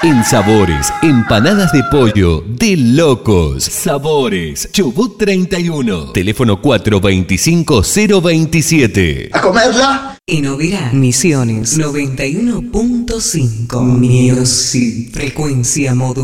En Sabores, empanadas de pollo de locos. Sabores, Chubut 31. Teléfono 425-027. ¿A comerla? En Oberá, Misiones 91.5. Music, frecuencia modulada.